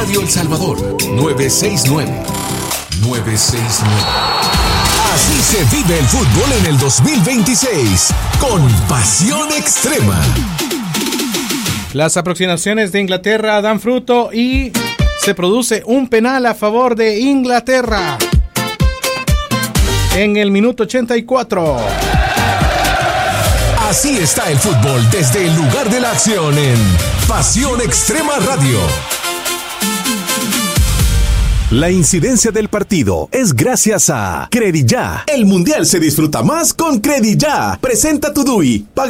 Radio El Salvador, 969. 969. Así se vive el fútbol en el 2026, con pasión extrema. Las aproximaciones de Inglaterra dan fruto y se produce un penal a favor de Inglaterra en el minuto 84. Así está el fútbol desde el lugar de la acción en Pasión Extrema Radio. La incidencia del partido es gracias a Crediyá. El mundial se disfruta más con Crediyá. Presenta tu DUI.